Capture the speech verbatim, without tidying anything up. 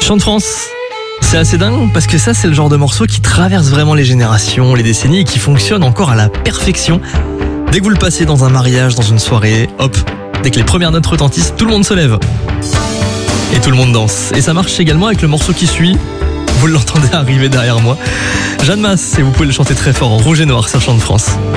Chant de France. C'est assez dingue parce que ça, c'est le genre de morceau qui traverse vraiment les générations, les décennies et qui fonctionne encore à la perfection. Dès que vous le passez dans un mariage, dans une soirée, hop, dès que les premières notes retentissent, tout le monde se lève. Et tout le monde danse. Et ça marche également avec le morceau qui suit. Vous l'entendez arriver derrière moi. Jeanne Masse, et vous pouvez le chanter très fort en rouge et noir sur Chant de France.